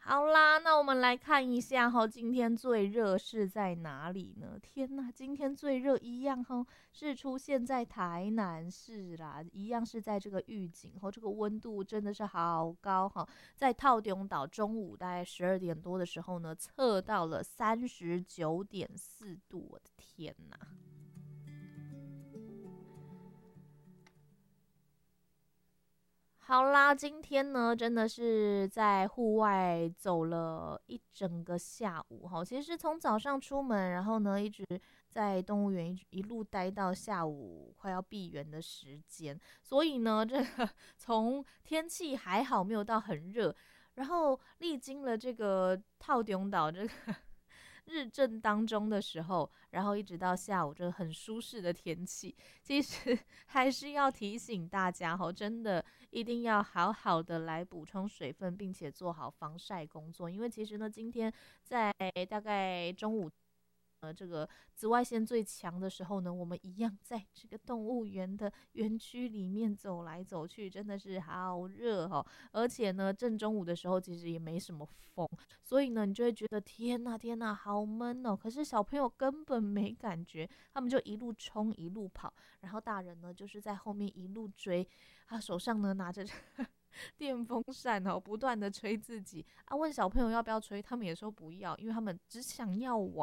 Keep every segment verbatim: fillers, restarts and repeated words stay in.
好啦，那我们来看一下哈，今天最热是在哪里呢？天哪，今天最热一样哈，是出现在台南市啦，一样是在这个预警哈，这个温度真的是好高哈，在套中岛中午大概十二点多的时候呢，测到了三十九点四度，我的天哪！好啦，今天呢，真的是在户外走了一整个下午哈。其实是从早上出门，然后呢，一直在动物园一一路待到下午快要闭园的时间。所以呢，这个从天气还好，没有到很热，然后历经了这个套顶岛这个日正当中的时候，然后一直到下午这个很舒适的天气，其实还是要提醒大家哦，真的一定要好好的来补充水分，并且做好防晒工作。因为其实呢，今天在大概中午。呃，这个紫外线最强的时候呢，我们一样在这个动物园的园区里面走来走去，真的是好热哦。而且呢，正中午的时候其实也没什么风，所以呢，你就会觉得天呐天呐，好闷哦。可是小朋友根本没感觉，他们就一路冲一路跑，然后大人呢就是在后面一路追，他手上呢拿着电风扇哦，不断的吹自己啊。问小朋友要不要吹，他们也说不要，因为他们只想要玩。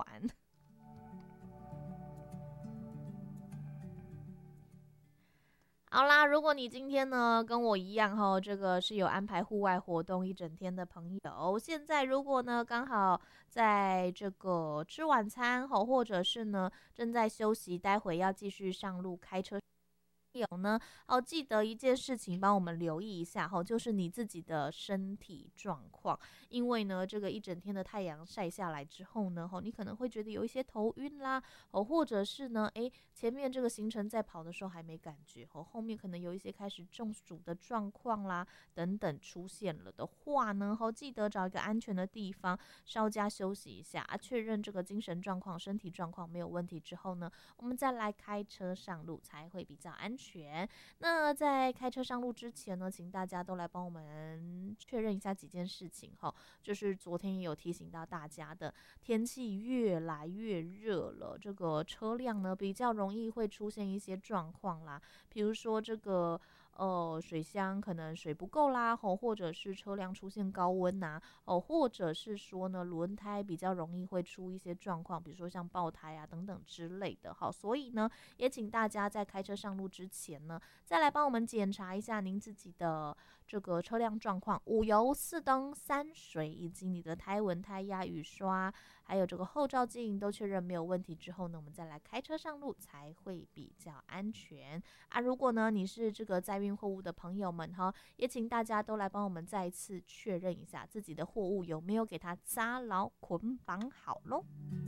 好啦，如果你今天呢跟我一样哈，这个是有安排户外活动一整天的朋友，现在如果呢刚好在这个吃晚餐哈，或者是呢正在休息，待会要继续上路开车。有呢，哦，记得一件事情，帮我们留意一下哈，就是你自己的身体状况。因为呢，这个一整天的太阳晒下来之后呢，吼，你可能会觉得有一些头晕啦，哦，或者是呢，诶，前面这个行程在跑的时候还没感觉，哦，后面可能有一些开始中暑的状况啦，等等出现了的话呢，吼，记得找一个安全的地方稍加休息一下啊，确认这个精神状况、身体状况没有问题之后呢，我们再来开车上路才会比较安全。那在开车上路之前呢，请大家都来帮我们确认一下几件事情哈，就是昨天也有提醒到大家的，天气越来越热了，这个车辆呢比较容易会出现一些状况啦，比如说这个呃水箱可能水不够啦，吼，或者是车辆出现高温呐、哦，或者是说呢轮胎比较容易会出一些状况，比如说像爆胎啊等等之类的，好，所以呢也请大家在开车上路之前呢，再来帮我们检查一下您自己的这个车辆状况，五油、四灯、三水，以及你的胎纹、胎压、雨刷，还有这个后照镜都确认没有问题之后呢，我们再来开车上路才会比较安全啊。如果呢你是这个载运货物的朋友们哈，也请大家都来帮我们再一次确认一下自己的货物有没有给它扎牢捆绑好喽。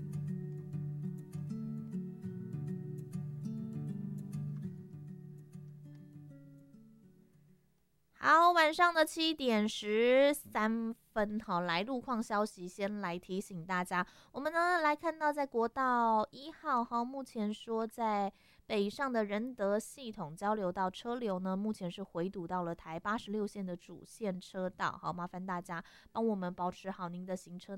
好，晚上的七点十三分，好，来路况消息，先来提醒大家，我们呢来看到在国道一号，哈，目前说在北上的仁德系统交流道车流呢，目前是回堵到了台八十六线的主线车道，好，麻烦大家帮我们保持好您的行车。